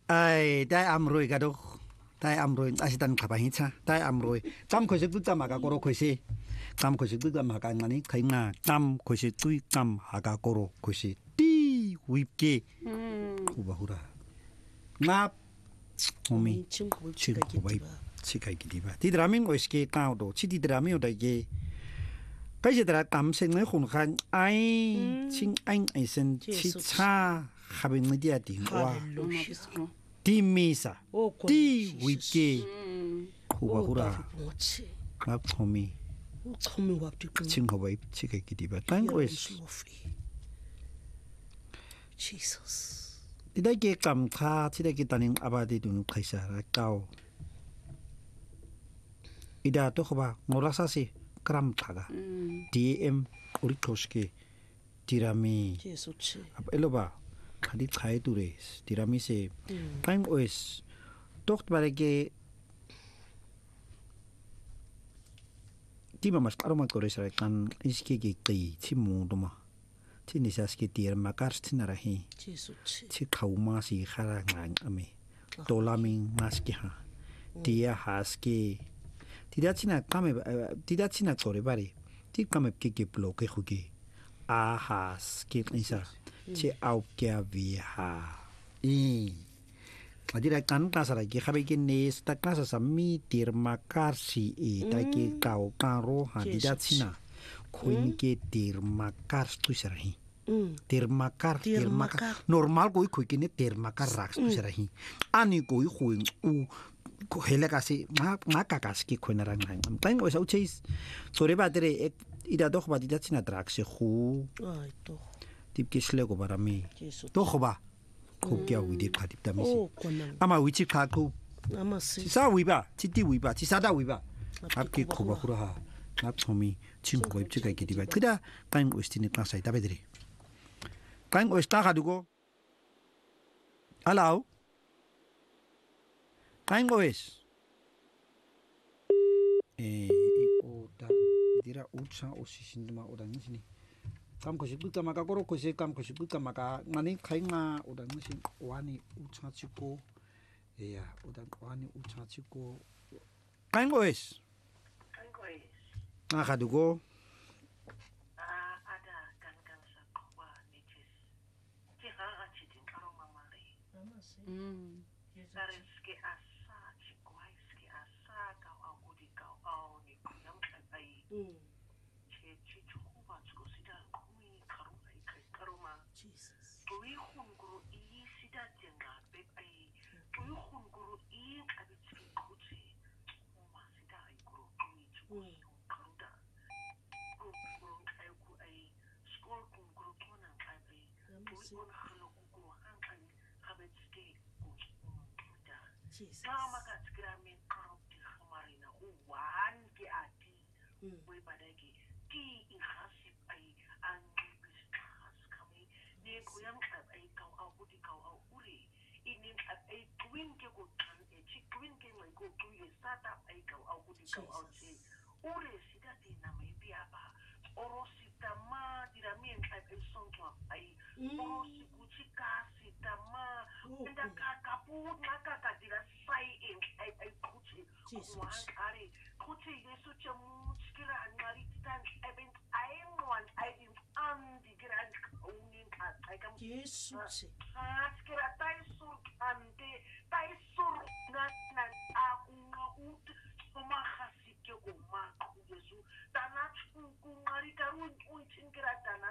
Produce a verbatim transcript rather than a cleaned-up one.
ai dai amroi ka do dai amroi asitan khabahitsa dai amroi tam khosi tu tam aga koro khosi tam khosi tu tam aga ngani khainga tam khosi tu tam aga koro khosi ti wipke kubahura na omi 친구 bai chikai kidiba ti dramin oiske kaudo chiti drami odaye kajedra tam sengne khun khan ai ching ain aisen chi cha khabin media ding wa ti misa ti wipke kubahura na omi 친구 bai chikai kidiba tang ois Jesus Tidake kam kha tidake taning abadi dun khaisa ra kau ida to khoba ngorasa si kram thaga dm urikoske tirami jesuchi ab eloba khadi khai ture tirami se time os tocht barege tima mas aroma koresa kan iske ge qi chimu doma Tinisasky tier makartina rahi. Chi kauma si kharangan ame. Tolaming maski ha. Tia haski. Tidak cina kame tidak cina kore bari. Ti kame kiki bloke hugi. Ahas kit nisa. Chi au kia viha. I. Adira kan kasara ki khabe ki nes ta kasa sami tier makarsi e ta ki kau karo ha tidak cina. Kuin ke termakar tu serahi. Termakar, termakar. Normal koi koi kini termakar raks tu serahi. Ani koi koi u hele kasi ma ma kakas ki koi narang nang. Tang koi sau chase. Sore ba tere ida doch ba ida china raks khu. Ai doch. Tip kisle ko barami. Doch ba. Ko kya widi khatip tamisi. Ama wichi khatu. Ama si. Sa wiba, chiti wiba, chisada wiba. Apki khoba khura. Lapsomi 친구가 입지가 있게 되고 그다 간 오스틴이 클래스에 답해드리 간 오스타 가지고 알아오 간 오스 에 오다 디라 우차 오시신도마 오다니시니 감고시 불까마가 고로고시 감고시 불까마가 나니 카잉마 오다니시 와니 우차 치고 에야 오다 와니 우차 치고 간 오스 Nah, kadugo. Ah, ada kan-kan sakwa nitis. Cika acidin aroma mari. Hmm. Sariski asa, cikwai ski asa, kau au kudi kau au ni kuyam kai. Hmm. Ce cicuba cuko sida kui karu ai kai karuma. Jesus. Kui hun guru i sida jenga beb ai. Kui hun guru i abitski kuci. Uma sida ai guru kui cuko. Sama kat sekiramin karop di kemarin aku wan ke ati, boleh pada ke ki inhasib ai angibis khas kami ni kuyam kat ai kau au di kau au uri ini kat ai twin ke ko kan e chi twin ke mai ko twin startup ai kau au di kau au si uri sida di namai biapa orosita ma diramin kat ai songkwa ai orosiku chika sita ma enda kakaput ngaka dira sai in ai ai kuchi kuan kari kuchi yesu chamu skira anmari tan event ai one ai din andi gran unin ka ai kam yesu ha skira tai sur ante tai sur na na a una ut uma khasike uma yesu tanach ku ngari karun un chingira tan